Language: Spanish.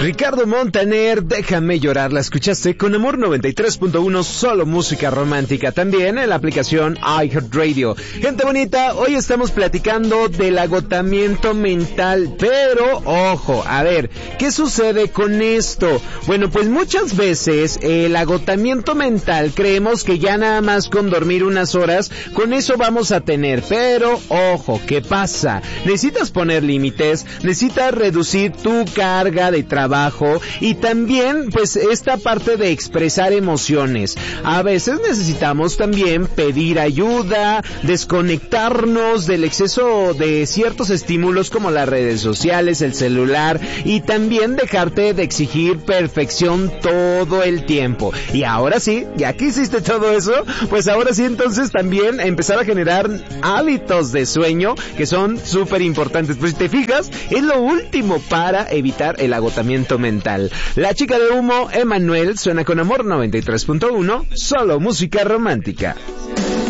Ricardo Montaner, Déjame llorar, la escuchaste con Amor 93.1, solo música romántica, también en la aplicación iHeartRadio. Gente bonita, hoy estamos platicando del agotamiento mental, pero ojo, a ver, ¿qué sucede con esto? Bueno, pues muchas veces el agotamiento mental creemos que ya nada más con dormir unas horas, con eso vamos a tener, pero ojo, ¿qué pasa? Necesitas poner límites, necesitas reducir tu carga de trabajo y también pues esta parte de expresar emociones. A veces necesitamos también pedir ayuda, desconectarnos del exceso de ciertos estímulos como las redes sociales, el celular, y también dejarte de exigir perfección todo el tiempo. Y ahora sí, ya que hiciste todo eso, pues ahora sí entonces también empezar a generar hábitos de sueño que son súper importantes. Pues si te fijas, es lo último para evitar el agotamiento mental. La chica de humo, Emanuel, suena con Amor 93.1, solo música romántica.